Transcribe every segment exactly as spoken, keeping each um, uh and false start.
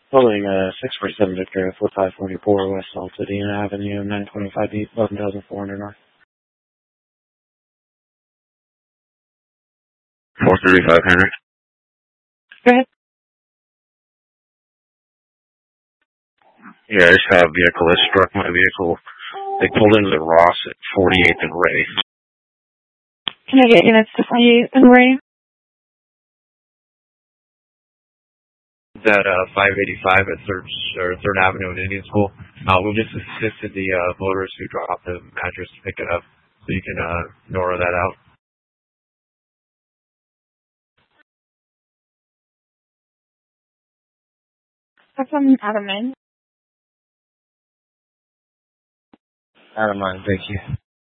Pulling uh, six forty-seven Victoria, four five forty-four West Altadena Avenue, nine twenty-five East, eleven thousand four hundred North. four thirty-five Henry. Go ahead. Yeah, I just had a vehicle that struck my vehicle. They pulled into the Ross at forty-eighth and Ray. Can I get units to forty-eighth and Ray? At uh, five eighty-five at third, or third Avenue at Indian School. Uh, we just assisted the uh, motorist who dropped the mattress to pick it up, so you can uh, Nora that out. That's on Adam in. Out of mind, thank you.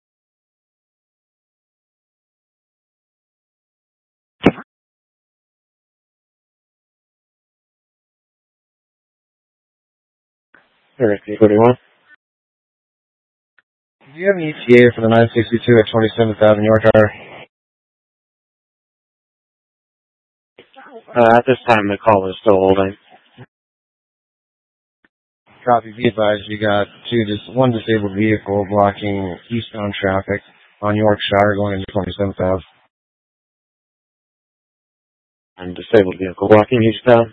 Eric, forty-one. Do you have an E T A for the nine sixty-two at twenty-seventh Avenue, York Tower? Uh, at this time, the call is still holding. Copy. Be advised, you got two, dis- one disabled vehicle blocking eastbound traffic on Yorkshire going into twenty-seventh Avenue. And disabled vehicle blocking eastbound.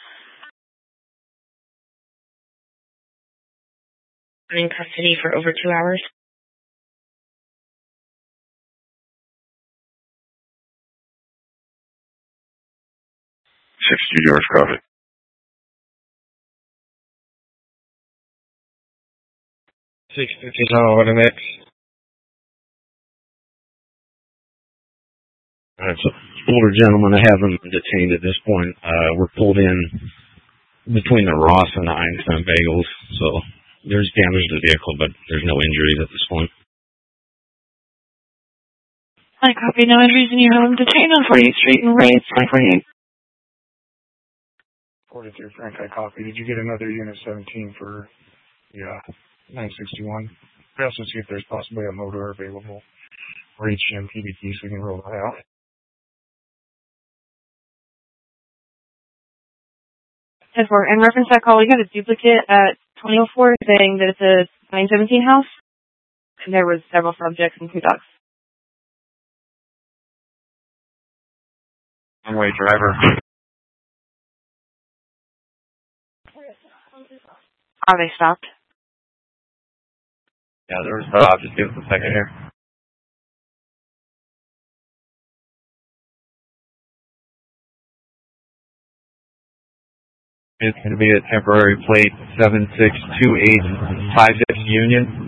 I'm in custody for over two hours. sixty York traffic. six fifty is on what a mix. Alright, so older gentleman, I have him detained at this point. Uh, we're pulled in between the Ross and the Einstein Bagels, so there's damage to the vehicle, but there's no injuries at this point. I copy. No injuries, and you have him detained on forty-eighth Street and Ray. It's five forty-eight. forty-three Frank, I copy. Did you get another unit seventeen for yeah nine sixty-one? We also see if there's possibly a motor available for each M P B T so we can roll that out. ten four. In reference to that call, we got a duplicate at twenty oh four saying that it's a nine seventeen house, and there was several subjects and two dogs. One-way driver. Are they stopped? Yeah, there was uh, just give us a second here. It's going to be a temporary plate seven six two eight five six Union.